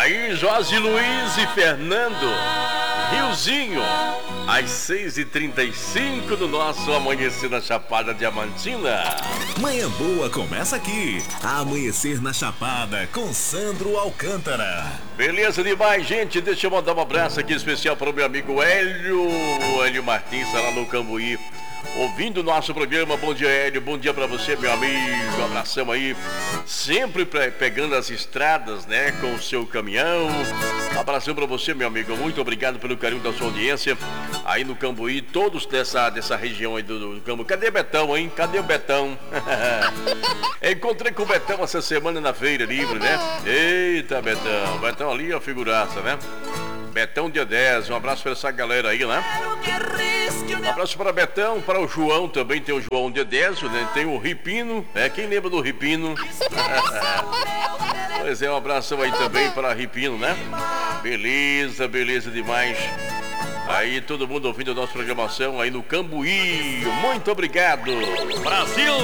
aí, Jorge Luiz e Fernando Riozinho, às 6h35 do nosso Amanhecer na Chapada Diamantina. Manhã boa começa aqui. Amanhecer na Chapada com Sandro Alcântara. Beleza demais, gente. Deixa eu mandar um abraço aqui especial para o meu amigo Hélio Martins, lá no Cambuí, ouvindo o nosso programa. Bom dia, Hélio. Bom dia pra você, meu amigo. Um abração aí. Sempre pegando as estradas, né? Com o seu caminhão. Um abração pra você, meu amigo. Muito obrigado pelo carinho da sua audiência. Aí no Cambuí, todos dessa região aí do Cambuí. Cadê Betão, hein? Cadê o Betão? Encontrei com o Betão essa semana na Feira Livre, né? Eita, Betão. Betão ali, ó, figuraça, né? Betão dia 10. Um abraço pra essa galera aí, né? Um abraço para Betão, para o João também, tem o João Dedésio, né? Tem o Ripino, quem lembra do Ripino? Pois é, um abração aí também para Ripino, né? Beleza, beleza demais. Aí todo mundo ouvindo a nossa programação aí no Cambuí. Muito obrigado, Brasil!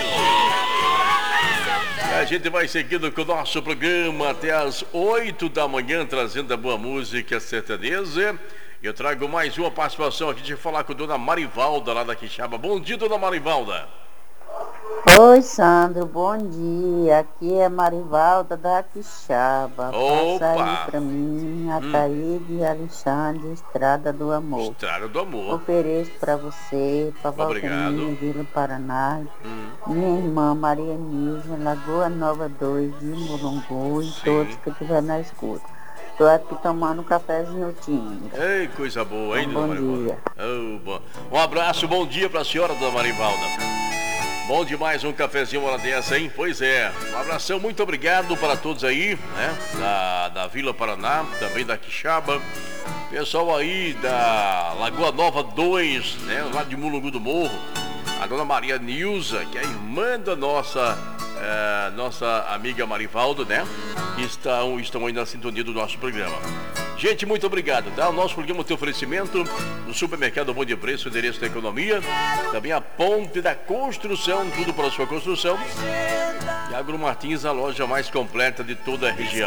A gente vai seguindo com o nosso programa até as 8 da manhã, trazendo a boa música sertaneja. Eu trago mais uma participação aqui de falar com a dona Marivalda, lá da Quixaba. Bom dia, dona Marivalda. Oi, Sandro, bom dia. Aqui é Marivalda da Quixaba. Passa aí pra mim, Ataíde Alexandre, Estrada do Amor. Estrada do Amor. Ofereço pra você, pra Valquíria, Vila Paraná. Minha irmã Maria Nilza, Lagoa Nova 2, de Mulungu, e todos que estiver na escuta. Estou aqui tomando um cafezinho tinto. Ei, coisa boa, hein, dona Marivalda? Bom dia. Oh, bom. Um abraço, bom dia para a senhora, dona Marivalda. Bom demais um cafezinho hora dessa, hein? Pois é. Um abração, muito obrigado para todos aí, né? Da Vila Paraná, também da Quixaba. Pessoal aí da Lagoa Nova 2, né? Lá de Mulungu do Morro. A dona Maria Nilza, que é irmã da nossa amiga Marivaldo, né? Que estão aí na sintonia do nosso programa. Gente, muito obrigado, tá? O nosso programa tem oferecimento do Supermercado Bom de Preço, endereço da economia, também a Ponte da Construção, tudo para a sua construção. E Agro Martins, a loja mais completa de toda a região.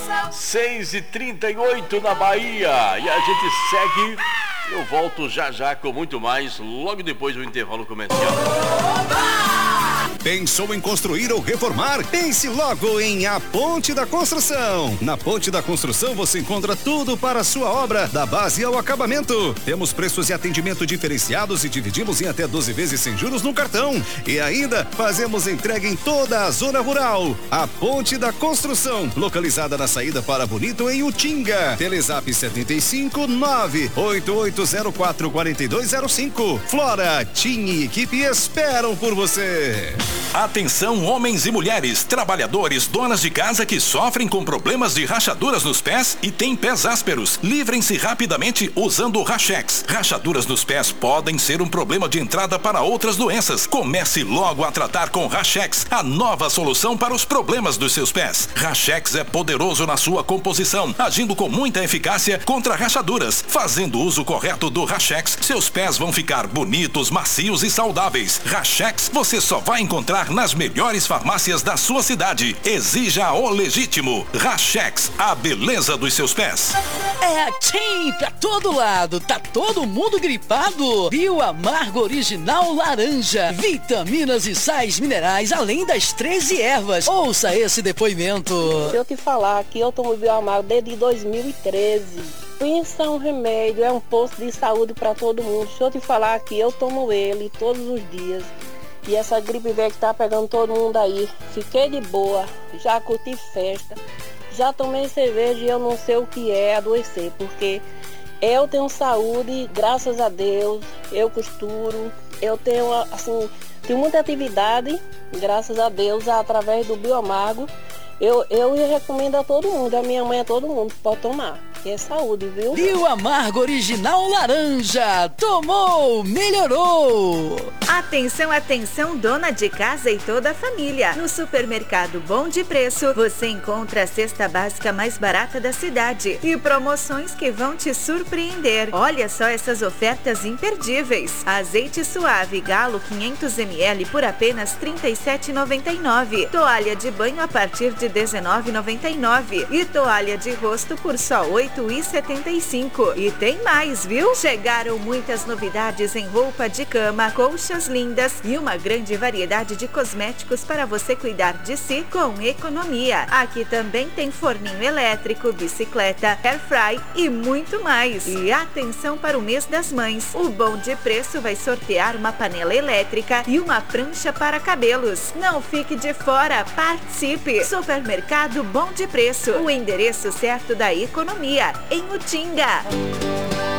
6h38 na Bahia. E a gente segue. Eu volto já com muito mais, logo depois do intervalo comercial. Pensou em construir ou reformar? Pense logo em A Ponte da Construção. Na Ponte da Construção você encontra tudo para a sua obra, da base ao acabamento. Temos preços e atendimento diferenciados e dividimos em até 12 vezes sem juros no cartão. E ainda fazemos entrega em toda a zona rural. A Ponte da Construção, localizada na saída para Bonito, em Utinga. Telezap 75 988044205. Flora, TIM e equipe esperam por você. Atenção, homens e mulheres, trabalhadores, donas de casa que sofrem com problemas de rachaduras nos pés e têm pés ásperos. Livrem-se rapidamente usando o Rachex. Rachaduras nos pés podem ser um problema de entrada para outras doenças. Comece logo a tratar com Rachex, a nova solução para os problemas dos seus pés. Rachex é poderoso na sua composição, agindo com muita eficácia contra rachaduras. Fazendo uso correto do Rachex, seus pés vão ficar bonitos, macios e saudáveis. Rachex você só vai encontrar nas melhores farmácias da sua cidade. Exija o legítimo. Rachex, a beleza dos seus pés. É a TIM pra todo lado. Tá todo mundo gripado? Bioamargo Original Laranja. Vitaminas e sais minerais, além das 13 ervas. Ouça esse depoimento. Se eu te falar que eu tomo Bioamargo desde 2013. Pensa um remédio, é um posto de saúde para todo mundo. Se eu te falar que eu tomo ele todos os dias. E essa gripe velha que tá pegando todo mundo aí, fiquei de boa, já curti festa, já tomei cerveja e eu não sei o que é adoecer, porque eu tenho saúde, graças a Deus, eu costuro, eu tenho, assim, tenho muita atividade, graças a Deus, através do Bioamargo. Eu recomendo a todo mundo, a minha mãe, a todo mundo, pode tomar. que é saúde, viu? Rio Amargo Original Laranja. Tomou, melhorou. Atenção, atenção, dona de casa e toda a família. No supermercado Bom de Preço, você encontra a cesta básica mais barata da cidade e promoções que vão te surpreender. Olha só essas ofertas imperdíveis. Azeite suave Galo 500 ml por apenas R$ 37,99. Toalha de banho a partir de R$ 19,99. E toalha de rosto por só R$ 8,75. E tem mais, viu? Chegaram muitas novidades em roupa de cama, colchas lindas e uma grande variedade de cosméticos para você cuidar de si com economia. Aqui também tem forninho elétrico, bicicleta, airfry e muito mais. E atenção para o mês das mães. O Bom de Preço vai sortear uma panela elétrica e uma prancha para cabelos. Não fique de fora, participe! Supermercado Bom de Preço, o endereço certo da economia, em Utinga.